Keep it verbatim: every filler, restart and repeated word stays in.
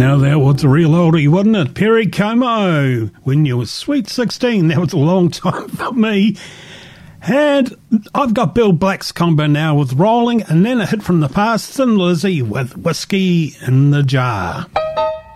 Now that was a real oldie, wasn't it? Perry Como, when you were sweet sixteen. That was a long time for me. And I've got Bill Black's combo now with Rolling, and then a hit from the past, Thin Lizzy with Whiskey in the Jar.